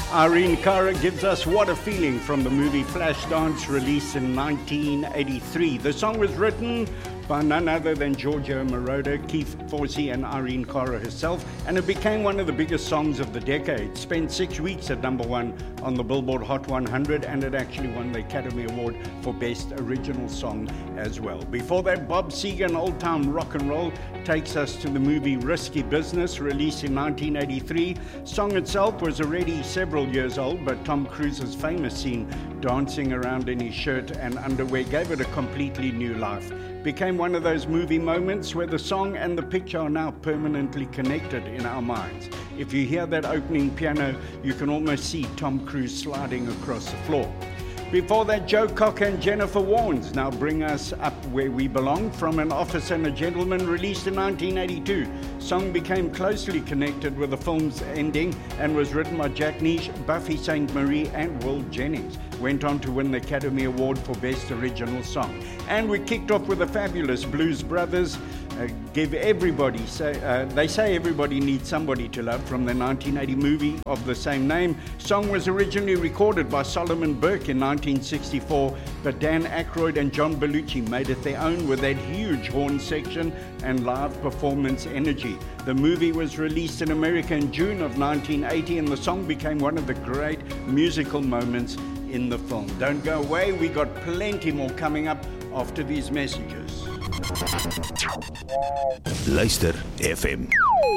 Irene Cara gives us What a Feeling from the movie Flashdance, released in 1983. The song was written by none other than Giorgio Moroder, Keith Forsey and Irene Cara herself, and it became one of the biggest songs of the decade. Spent 6 weeks at number one on the Billboard Hot 100, and it actually won the Academy Award for Best Original Song as well. Before that, Bob Seger, Old Time Rock and Roll, takes us to the movie Risky Business, released in 1983. Song itself was already several years old, but Tom Cruise's famous scene dancing around in his shirt and underwear gave it a completely new life. Became one of those movie moments where the song and the picture are now permanently connected in our minds. If you hear that opening piano, you can almost see Tom Cruise sliding across the floor. Before that, Joe Cocker and Jennifer Warnes now bring us up where we belong from An Officer and a Gentleman, released in 1982. Song became closely connected with the film's ending and was written by Jack Nish, Buffy St. Marie and Will Jennings. Went on to win the Academy Award for Best Original Song. And we kicked off with the fabulous Blues Brothers. They say everybody needs somebody to love, from the 1980 movie of the same name. Song was originally recorded by Solomon Burke in 1964, but Dan Aykroyd and John Belushi made it their own with that huge horn section and live performance energy. The movie was released in America in June of 1980, and the song became one of the great musical moments in the film. Don't go away, we got plenty more coming up after these messages. Luister FM.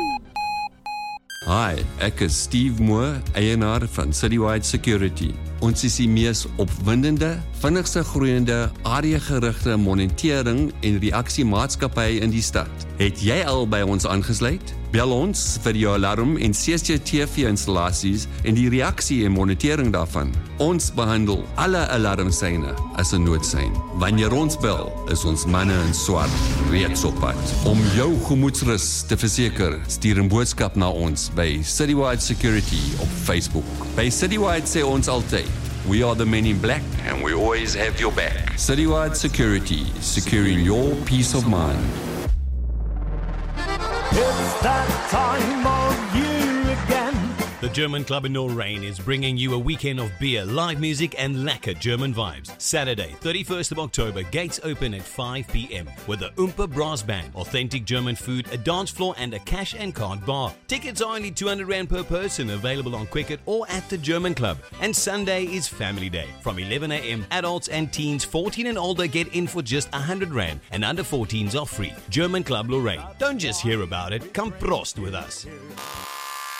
Hi, ek is Steve Moore, eienaar van Citywide Security. Ons is die mees opwindende, vinnigste groeiende, areagerigte monitering en reaksiemaatskappy in die stad. Het jy al by ons aangesluit? Bel ons vir jou alarm en CCTV installasies en die reaksie en monitering daarvan. Ons behandel alle alarmseine as 'n noodsein. Wanneer ons bel, is ons manne in swart reeds op pad. Om jou gemoedsrus te verseker, stuur 'n boodskap na ons by Citywide Security op Facebook. By Citywide sê ons altyd, we are the men in black and we always have your back. Citywide Security, securing your peace of mind. It's that time of year again. The German Club in Lorraine is bringing you a weekend of beer, live music and lekker German vibes. Saturday, 31st of October, gates open at 5 p.m. with the Oompa Brass Band, authentic German food, a dance floor and a cash and card bar. Tickets are only R200 per person, available on Quicket or at the German Club. And Sunday is Family Day. From 11 a.m, adults and teens 14 and older get in for just R100 and under 14s are free. German Club Lorraine. Don't just hear about it, come prost with us.